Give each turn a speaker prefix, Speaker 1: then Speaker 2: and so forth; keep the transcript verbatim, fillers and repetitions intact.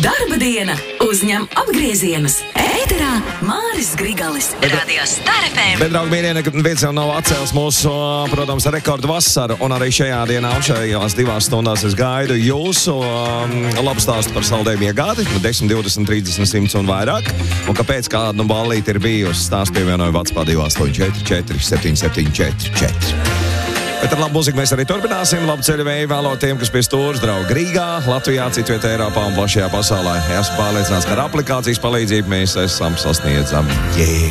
Speaker 1: Darba diena uzņem apgriezienus. Ēterā Māris Grigalis. Radio Star F M.
Speaker 2: Bet, draugi, mīļie, viens jau nav atcēlis mūsu, protams, rekordu vasaru. Un arī šajā dienā un šajās divās stundās es gaidu jūsu um, labu stāstu par saldējumu iegādi. desmit, divdesmit, trīsdesmit, simts un vairāk. Un kāpēc kāda nu ballīte ir bijusi? Stāstu pievienoju WhatsApp divi astoņi četri četri septiņi septiņi četri četri. Bet ar labu mūziku mēs arī turpināsim. Labu ceļu vēju vēlot tiem, kas pie stūras draugi Rīgā, Latvijā, citvietā Eiropā un plašajā pasaulē. Esmu pārliecināts, ka ar aplikācijas palīdzību mēs esam sasniedzami jēgu.